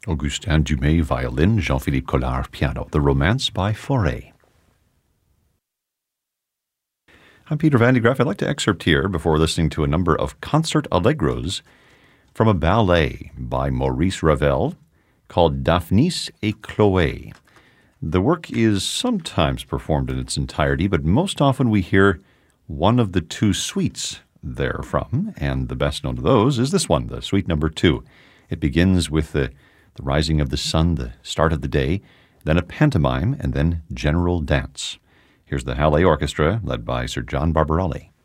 Augustin Dumay, violin, Jean-Philippe Collard, piano. The Romance by Fauré. I'm Peter Van de Graaff. I'd like to excerpt here, before listening to a number of concert allegros, from a ballet by Maurice Ravel called Daphnis et Chloé. The work is sometimes performed in its entirety, but most often we hear one of the two suites therefrom, and the best known of those is this one, the suite number 2. It begins with the rising of the sun, the start of the day, then a pantomime, and then general dance. Here's the Halle Orchestra, led by Sir John Barbarelli.